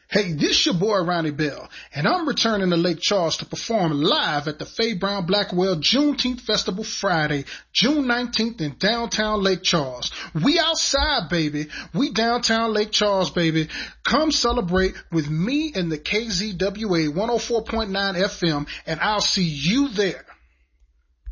Hey, this your boy Ronnie Bell, and I'm returning to Lake Charles to perform live at the Faye Brown Blackwell Juneteenth Festival Friday, June 19th in downtown Lake Charles. We outside, baby. We downtown Lake Charles, baby. Come celebrate with me and the KZWA 104.9 FM, and I'll see you there.